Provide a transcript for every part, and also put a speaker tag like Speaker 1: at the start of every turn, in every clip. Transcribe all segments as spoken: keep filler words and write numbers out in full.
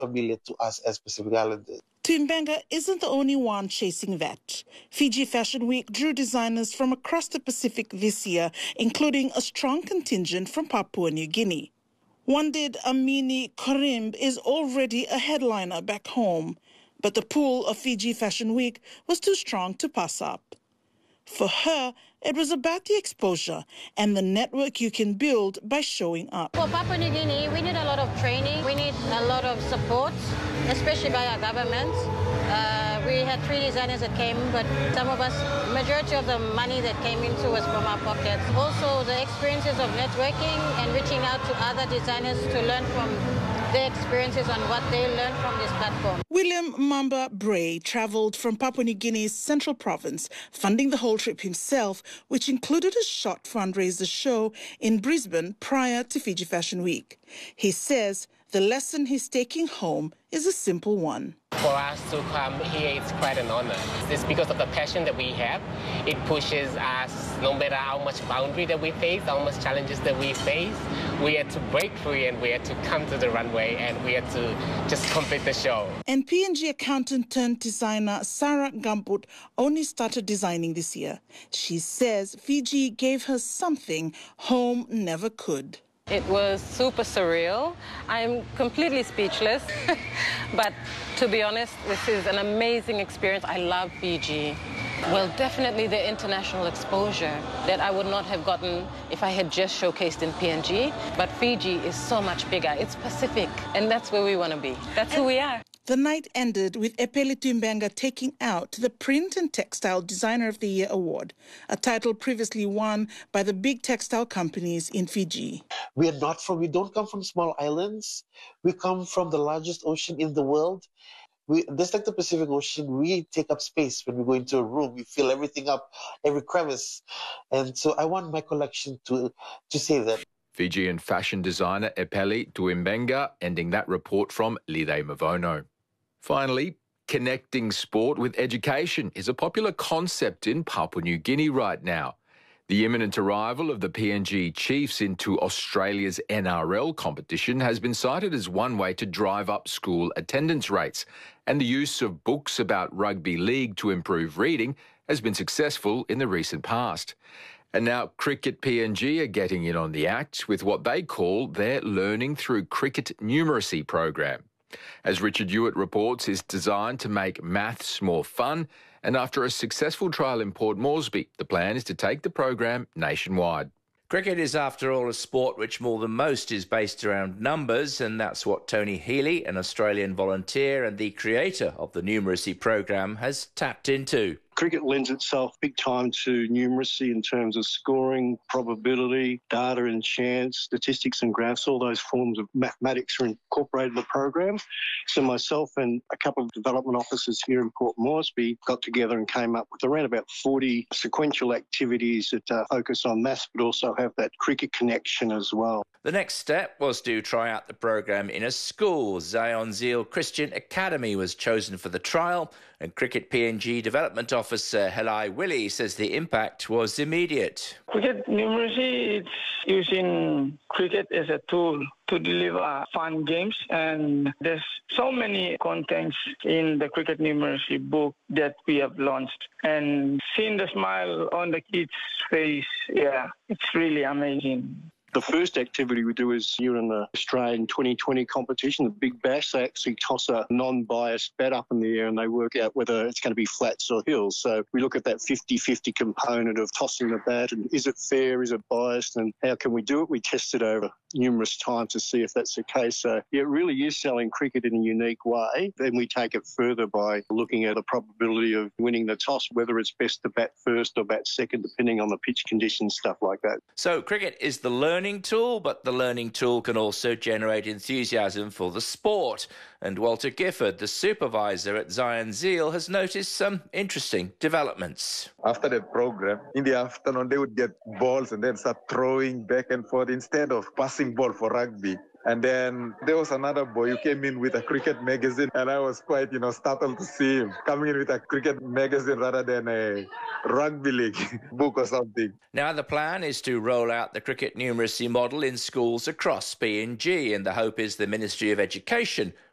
Speaker 1: familiar to us as Pacific Islanders.
Speaker 2: Tuimbenga isn't the only one chasing that. Fiji Fashion Week drew designers from across the Pacific this year, including a strong contingent from Papua New Guinea. Wandid Amini Korimb is already a headliner back home, but the pool of Fiji Fashion Week was too strong to pass up. For her, it was about the exposure and the network you can build by showing up.
Speaker 3: For Papua New Guinea, we need a lot of training. We need a lot of support, especially by our government. Uh, we had three designers that came, but some of us, majority of the money that came into was from our pockets. Also, the experiences of networking and reaching out to other designers to learn from their experiences on what they learned from this platform.
Speaker 2: William Mamba Bray travelled from Papua New Guinea's Central Province, funding the whole trip himself, which included a short fundraiser show in Brisbane prior to Fiji Fashion Week. He says the lesson he's taking home is a simple one.
Speaker 4: For us to come here, it's quite an honor. It's because of the passion that we have. It pushes us, no matter how much boundary that we face, how much challenges that we face, we had to break free and we had to come to the runway and we had to just complete the show.
Speaker 2: And P and G accountant turned designer Sarah Gambut only started designing this year. She says Fiji gave her something home never could.
Speaker 5: It was super surreal. I'm completely speechless. But to be honest, this is an amazing experience. I love Fiji. Well, definitely the international exposure that I would not have gotten if I had just showcased in P and G. But Fiji is so much bigger. It's Pacific, and that's where we want to be. That's who we are.
Speaker 2: The night ended with Epeli Tuimbenga taking out the Print and Textile Designer of the Year award, a title previously won by the big textile companies in Fiji.
Speaker 1: We are not from, we don't come from small islands. We come from the largest ocean in the world. We, just like the Pacific Ocean, we take up space when we go into a room. We fill everything up, every crevice. And so I want my collection to, to say that.
Speaker 6: Fijian fashion designer Epeli Tuimbenga, ending that report from Lide Mavono. Finally, connecting sport with education is a popular concept in Papua New Guinea right now. The imminent arrival of the P N G Chiefs into Australia's N R L competition has been cited as one way to drive up school attendance rates, and the use of books about rugby league to improve reading has been successful in the recent past. And now Cricket P N G are getting in on the act with what they call their Learning Through Cricket Numeracy program. As Richard Hewitt reports, it's designed to make maths more fun, and after a successful trial in Port Moresby, the plan is to take the program nationwide.
Speaker 7: Cricket is, after all, a sport which more than most is based around numbers, and that's what Tony Healy, an Australian volunteer and the creator of the numeracy program, has tapped into.
Speaker 8: Cricket lends itself big time to numeracy in terms of scoring, probability, data and chance, statistics and graphs. All those forms of mathematics are incorporated in the program. So myself and a couple of development officers here in Port Moresby got together and came up with around about forty sequential activities that uh, focus on maths but also have that cricket connection as well.
Speaker 7: The next step was to try out the program in a school. Zion Zeal Christian Academy was chosen for the trial, and Cricket P N G Development Officer Helai Willie says the impact was immediate.
Speaker 9: Cricket numeracy, it's using cricket as a tool to deliver fun games, and there's so many contents in the cricket numeracy book that we have launched, and seeing the smile on the kids' face, yeah, it's really amazing.
Speaker 8: The first activity we do is here in the Australian twenty twenty competition, the Big Bash. They actually toss a non-biased bat up in the air and they work out whether it's going to be flats or hills. So we look at that fifty-fifty component of tossing the bat and is it fair, is it biased, and how can we do it? We test it over numerous times to see if that's the case. So yeah, it really is selling cricket in a unique way. Then we take it further by looking at the probability of winning the toss, whether it's best to bat first or bat second, depending on the pitch conditions, stuff like that.
Speaker 7: So cricket is the learning tool, but the learning tool can also generate enthusiasm for the sport. And Walter Gifford, the supervisor at Zion Zeal, has noticed some interesting developments.
Speaker 10: After the program, in the afternoon, they would get balls and then start throwing back and forth instead of passing ball for rugby. And then there was another boy who came in with a cricket magazine, and I was quite, you know, startled to see him coming in with a cricket magazine rather than a rugby league book or something.
Speaker 7: Now the plan is to roll out the cricket numeracy model in schools across P N G, and the hope is the Ministry of Education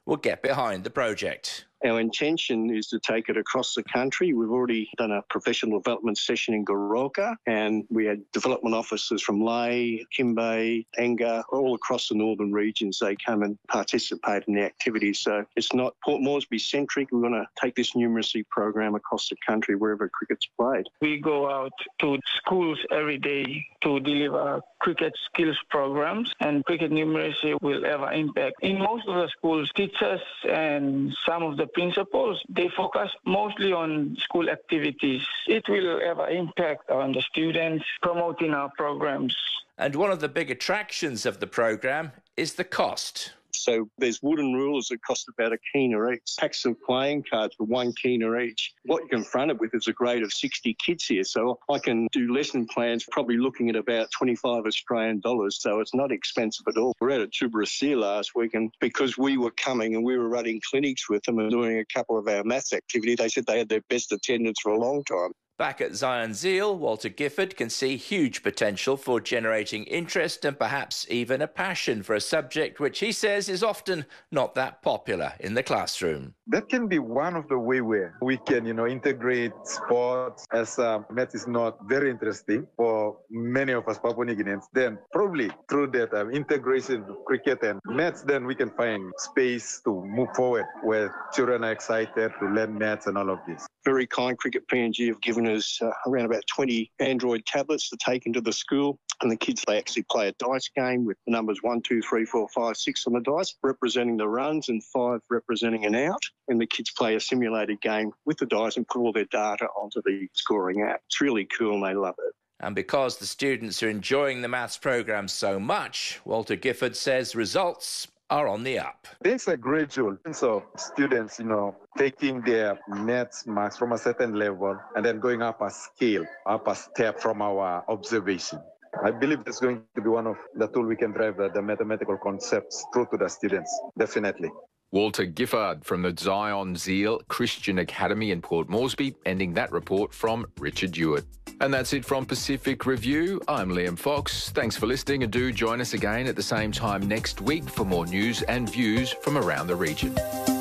Speaker 7: will get behind the project.
Speaker 8: Our intention is to take it across the country. We've already done a professional development session in Goroka, and we had development officers from Lae, Kimbe, Enga, all across the northern regions. They come and participate in the activities. So it's not Port Moresby centric. We're going to take this numeracy program across the country wherever cricket's played.
Speaker 9: We go out to schools every day to deliver cricket skills programs, and cricket numeracy will have an impact. In most of the schools, teachers and some of the principals, they focus mostly on school activities. It will have an impact on the students promoting our programs.
Speaker 7: And one of the big attractions of the program is the cost.
Speaker 8: So there's wooden rulers that cost about a kina each. Packs of playing cards for one kina each. What you're confronted with is a grade of sixty kids here. So I can do lesson plans probably looking at about twenty-five Australian dollars. So it's not expensive at all. We're at Tubarasea last week, and because we were coming and we were running clinics with them and doing a couple of our maths activity, they said they had their best attendance for a long time.
Speaker 7: Back at Zion Zeal, Walter Gifford can see huge potential for generating interest and perhaps even a passion for a subject which he says is often not that popular in the classroom.
Speaker 10: That can be one of the way where we can, you know, integrate sports as uh, maths is not very interesting for many of us Papua New Guineans. Then probably through that uh, integration of cricket and maths, then we can find space to move forward where children are excited to learn maths and all of this.
Speaker 8: Very kind Cricket P N G have given us uh, around about twenty Android tablets to take into the school, and the kids, they actually play a dice game with the numbers one, two, three, four, five, six on the dice, representing the runs, and five representing an out. And the kids play a simulated game with the dice and put all their data onto the scoring app. It's really cool and they love it.
Speaker 7: And because the students are enjoying the maths program so much, Walter Gifford says results are on the up.
Speaker 10: There's a gradual sense of students, you know, taking their maths marks from a certain level and then going up a scale, up a step from our observation. I believe that's going to be one of the tools we can drive the, the mathematical concepts through to the students, definitely.
Speaker 6: Walter Gifford from the Zion Zeal Christian Academy in Port Moresby, ending that report from Richard Hewitt. And that's it from Pacific Review. I'm Liam Fox. Thanks for listening, and do join us again at the same time next week for more news and views from around the region.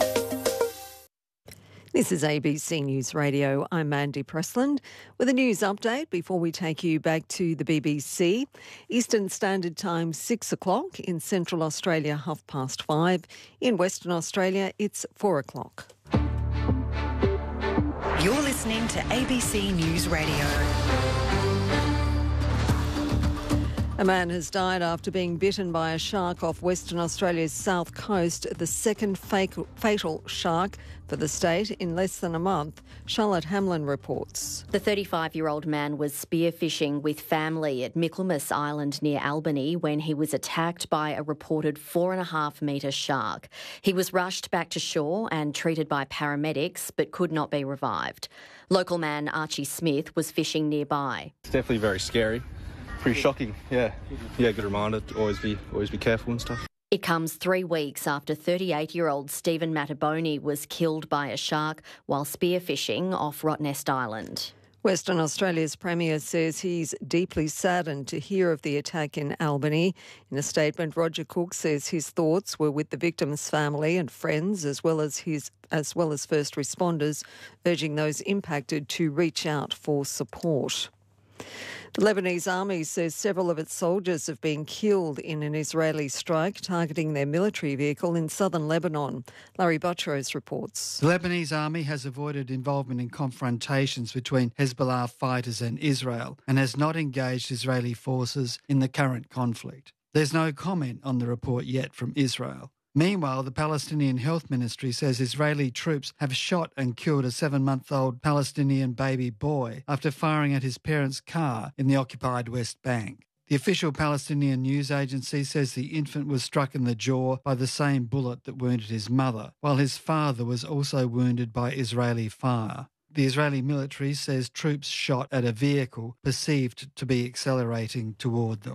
Speaker 11: This is A B C News Radio. I'm Mandy Pressland with a news update before we take you back to the B B C. Eastern Standard Time, six o'clock. In Central Australia, half past five. In Western Australia, it's four o'clock.
Speaker 12: You're listening to A B C News Radio.
Speaker 11: A man has died after being bitten by a shark off Western Australia's south coast, the second fatal shark for the state in less than a month. Charlotte Hamlin reports.
Speaker 13: The thirty-five-year-old man was spearfishing with family at Michaelmas Island near Albany when he was attacked by a reported four and a half metre shark. He was rushed back to shore and treated by paramedics but could not be revived. Local man Archie Smith was fishing nearby.
Speaker 14: It's definitely very scary. Pretty shocking, yeah. Yeah, good reminder to always be always be careful and stuff.
Speaker 13: It comes three weeks after thirty-eight-year-old Stephen Mataboni was killed by a shark while spearfishing off Rottnest Island.
Speaker 11: Western Australia's Premier says he's deeply saddened to hear of the attack in Albany. In a statement, Roger Cook says his thoughts were with the victim's family and friends, as well as his as well as first responders, urging those impacted to reach out for support. The Lebanese army says several of its soldiers have been killed in an Israeli strike targeting their military vehicle in southern Lebanon. Larry Buttrose reports.
Speaker 15: The Lebanese army has avoided involvement in confrontations between Hezbollah fighters and Israel and has not engaged Israeli forces in the current conflict. There's no comment on the report yet from Israel. Meanwhile, the Palestinian Health Ministry says Israeli troops have shot and killed a seven-month-old Palestinian baby boy after firing at his parents' car in the occupied West Bank. The official Palestinian news agency says the infant was struck in the jaw by the same bullet that wounded his mother, while his father was also wounded by Israeli fire. The Israeli military says troops shot at a vehicle perceived to be accelerating toward them.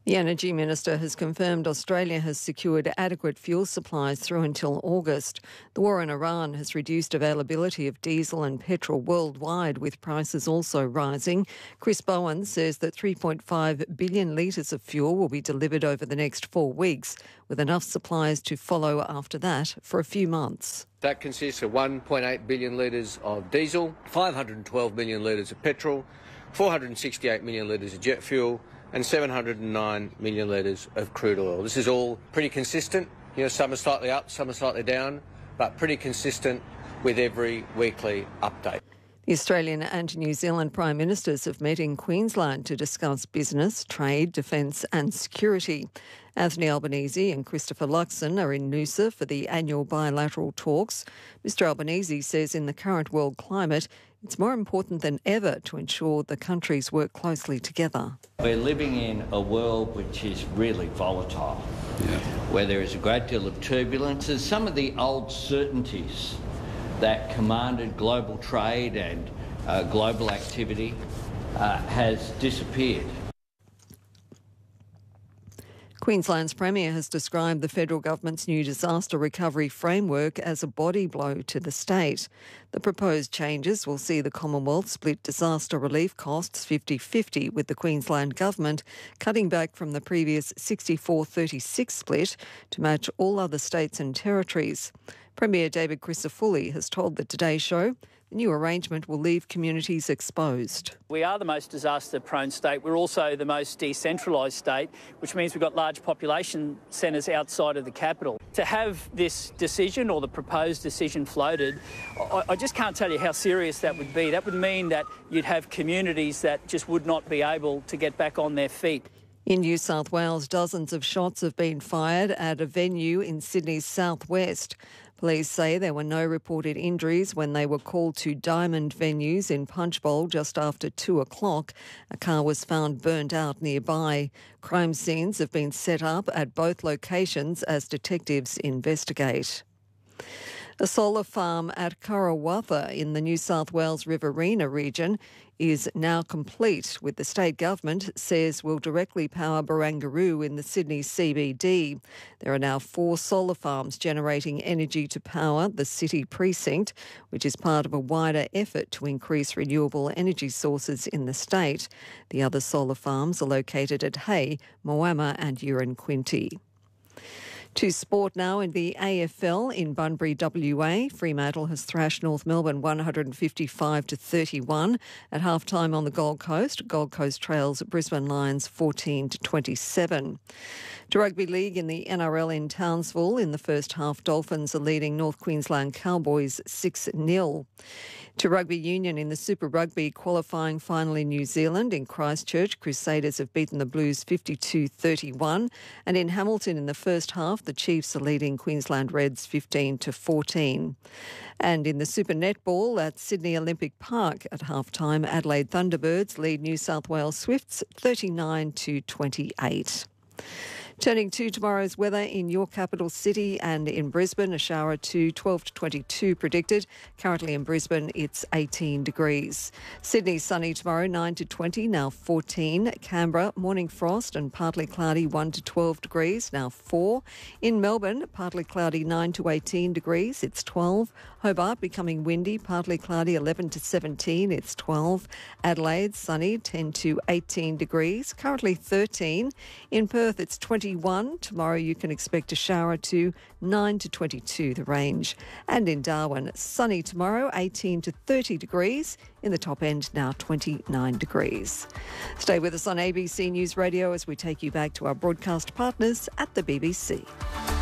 Speaker 11: The Energy Minister has confirmed Australia has secured adequate fuel supplies through until August. The war in Iran has reduced availability of diesel and petrol worldwide, with prices also rising. Chris Bowen says that three point five billion litres of fuel will be delivered over the next four weeks, with enough supplies to follow after that for a few months.
Speaker 16: That consists of one point eight billion litres of diesel, five hundred twelve million litres of petrol, four hundred sixty-eight million litres of jet fuel, and seven hundred nine million litres of crude oil. This is all pretty consistent. You know, some are slightly up, some are slightly down, but pretty consistent with every weekly update.
Speaker 11: The Australian and New Zealand Prime Ministers have met in Queensland to discuss business, trade, defence and security. Anthony Albanese and Christopher Luxon are in Noosa for the annual bilateral talks. Mister Albanese says in the current world climate, it's more important than ever to ensure the countries work closely together.
Speaker 17: We're living in a world which is really volatile, yeah. where there is a great deal of turbulence, and some of the old certainties that commanded global trade and uh, global activity uh, has disappeared.
Speaker 11: Queensland's Premier has described the federal government's new disaster recovery framework as a body blow to the state. The proposed changes will see the Commonwealth split disaster relief costs fifty-fifty with the Queensland government, cutting back from the previous sixty-four thirty-six split to match all other states and territories. Premier David Crisafulli has told the Today Show the new arrangement will leave communities exposed.
Speaker 18: We are the most disaster-prone state. We're also the most decentralised state, which means we've got large population centres outside of the capital. To have this decision or the proposed decision floated, I, I just can't tell you how serious that would be. That would mean that you'd have communities that just would not be able to get back on their feet.
Speaker 11: In New South Wales, dozens of shots have been fired at a venue in Sydney's southwest. Police say there were no reported injuries when they were called to Diamond venues in Punchbowl just after two o'clock. A car was found burnt out nearby. Crime scenes have been set up at both locations as detectives investigate. A solar farm at Karawatha in the New South Wales Riverina region is now complete, with the state government says will directly power Barangaroo in the Sydney C B D. There are now four solar farms generating energy to power the city precinct, which is part of a wider effort to increase renewable energy sources in the state. The other solar farms are located at Hay, Moama and Uranquinty. To sport now in the A F L in Bunbury, W A. Fremantle has thrashed North Melbourne one hundred fifty-five to thirty-one. At half-time on the Gold Coast, Gold Coast trails Brisbane Lions fourteen to twenty-seven. To Rugby League in the N R L in Townsville, in the first half, Dolphins are leading North Queensland Cowboys six nil. To Rugby Union in the Super Rugby qualifying final in New Zealand, in Christchurch, Crusaders have beaten the Blues fifty-two thirty-one. And in Hamilton in the first half, the Chiefs are leading Queensland Reds fifteen to fourteen. And in the Super Netball at Sydney Olympic Park at half-time, Adelaide Thunderbirds lead New South Wales Swifts thirty-nine to twenty-eight. Turning to tomorrow's weather in your capital city and in Brisbane, a shower to twelve to twenty-two predicted. Currently in Brisbane, it's eighteen degrees. Sydney, sunny tomorrow, nine to twenty, now fourteen. Canberra, morning frost and partly cloudy, one to twelve degrees, now four. In Melbourne, partly cloudy, nine to eighteen degrees, it's twelve. Hobart, becoming windy, partly cloudy, eleven to seventeen, it's twelve. Adelaide, sunny, ten to eighteen degrees, currently thirteen. In Perth, it's twenty-one. Tomorrow you can expect a shower to nine to twenty-two, the range. And in Darwin, sunny tomorrow, eighteen to thirty degrees. In the top end, now twenty-nine degrees. Stay with us on A B C News Radio as we take you back to our broadcast partners at the B B C.